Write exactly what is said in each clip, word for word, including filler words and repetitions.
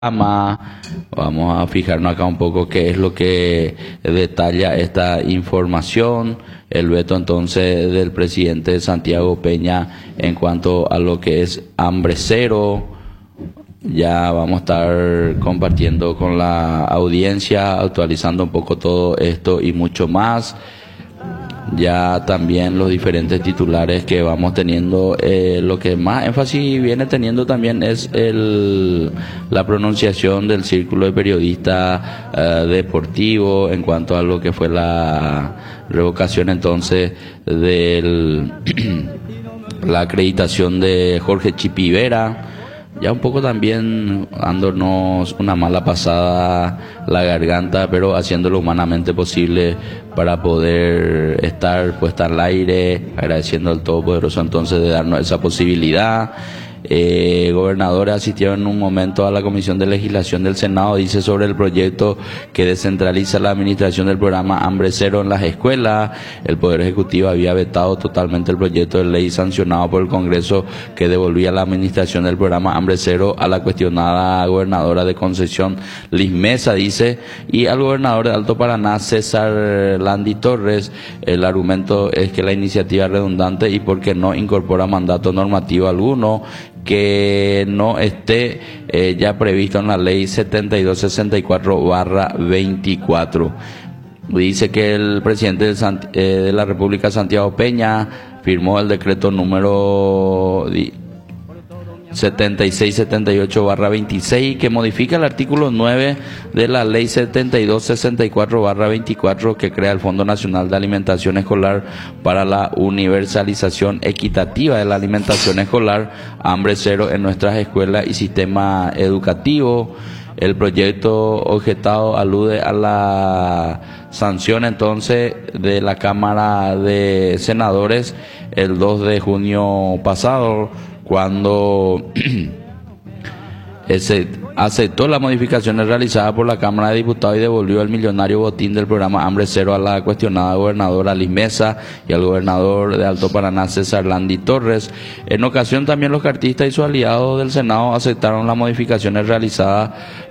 Vamos a fijarnos acá un poco qué es lo que detalla esta información. El veto entonces del presidente Santiago Peña en cuanto a lo que es hambre cero. Ya vamos a estar compartiendo con la audiencia, actualizando un poco todo esto y mucho más. Ya también los diferentes titulares que vamos teniendo, eh, lo que más énfasis viene teniendo también es el, la pronunciación del Círculo de Periodistas eh, Deportivo en cuanto a lo que fue la revocación entonces de la acreditación de Jorge Chipivera. Ya un poco también dándonos una mala pasada la garganta, pero haciendo lo humanamente posible para poder estar puesta al aire, agradeciendo al Todopoderoso entonces de darnos esa posibilidad. Eh, gobernadores asistieron en un momento a la Comisión de Legislación del Senado, dice sobre el proyecto que descentraliza la administración del programa Hambre Cero en las escuelas. El Poder Ejecutivo había vetado totalmente el proyecto de ley sancionado por el Congreso que devolvía la administración del programa Hambre Cero a la cuestionada gobernadora de Concepción, Liz Mesa, dice, y al gobernador de Alto Paraná, César Landy Torres. El argumento es que la iniciativa es redundante y porque no incorpora mandato normativo alguno que no esté eh, ya previsto en la ley setenta y dos sesenta y cuatro barra veinticuatro. Dice que el presidente de, Sant eh, de la República, Santiago Peña, firmó el decreto número setenta y seis setenta y ocho barra veintiséis que modifica el artículo nueve de la ley setenta y dos sesenta y cuatro barra veinticuatro que crea el Fondo Nacional de Alimentación Escolar para la universalización equitativa de la alimentación escolar, hambre cero en nuestras escuelas y sistema educativo. El proyecto objetado alude a la sanción entonces de la Cámara de Senadores el dos de junio pasado, cuando ese aceptó las modificaciones realizadas por la Cámara de Diputados y devolvió el millonario botín del programa Hambre Cero a la cuestionada gobernadora Liz Mesa y al gobernador de Alto Paraná, César Landy Torres. En ocasión también los cartistas y sus aliados del Senado aceptaron las modificaciones realizadas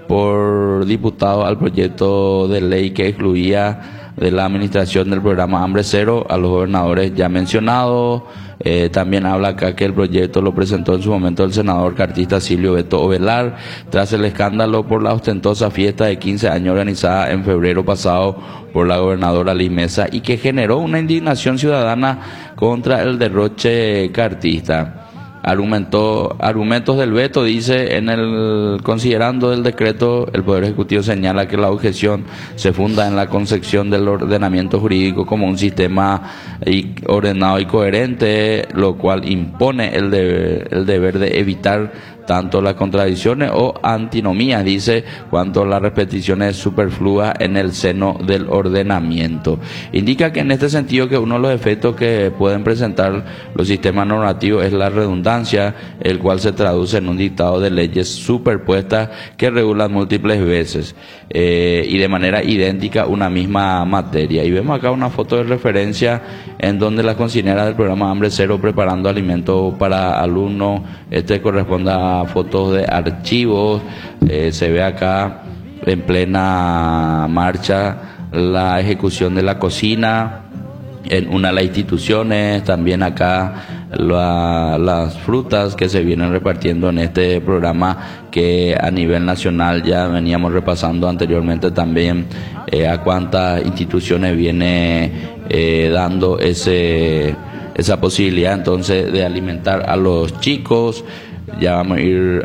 por diputados al proyecto de ley que excluía de la administración del programa Hambre Cero a los gobernadores ya mencionados. Eh, también habla acá que el proyecto lo presentó en su momento el senador cartista Silvio Beto Ovelar tras el escándalo por la ostentosa fiesta de quince años organizada en febrero pasado por la gobernadora Liz Mesa y que generó una indignación ciudadana contra el derroche cartista. Argumentó, argumentos del veto, dice, en el considerando del decreto, el Poder Ejecutivo señala que la objeción se funda en la concepción del ordenamiento jurídico como un sistema ordenado y coherente, lo cual impone el deber, el deber de evitar tanto las contradicciones o antinomías, dice, cuanto las repeticiones superfluas en el seno del ordenamiento. Indica que en este sentido que uno de los efectos que pueden presentar los sistemas normativos es la redundancia, el cual se traduce en un dictado de leyes superpuestas que regulan múltiples veces eh, y de manera idéntica una misma materia. Y vemos acá una foto de referencia en donde las cocineras del programa Hambre Cero preparando alimentos para alumnos. Este corresponde a fotos de archivos. Eh, se ve acá en plena marcha la ejecución de la cocina en una de las instituciones. También acá la, las frutas que se vienen repartiendo en este programa que a nivel nacional ya veníamos repasando anteriormente también eh, a cuántas instituciones viene eh, dando ese esa posibilidad entonces de alimentar a los chicos. Ya vamos a ir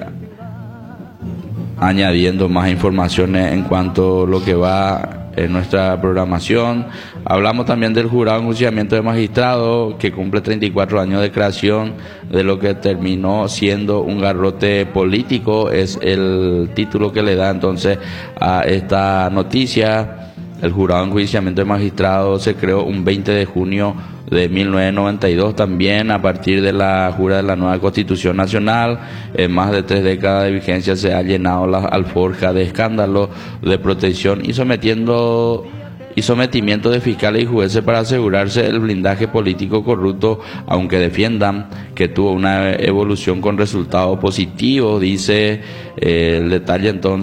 añadiendo más informaciones en cuanto a lo que va en nuestra programación. Hablamos también del jurado en enjuiciamiento de magistrados que cumple treinta y cuatro años de creación, de lo que terminó siendo un garrote político, es el título que le da entonces a esta noticia. El jurado en enjuiciamiento de magistrados se creó un veinte de junio de mil novecientos noventa y dos también a partir de la jura de la nueva Constitución Nacional. En más de tres décadas de vigencia se ha llenado la alforja de escándalos de protección y sometiendo y sometimiento de fiscales y jueces para asegurarse el blindaje político corrupto, aunque defiendan que tuvo una evolución con resultados positivos, dice eh, el detalle entonces.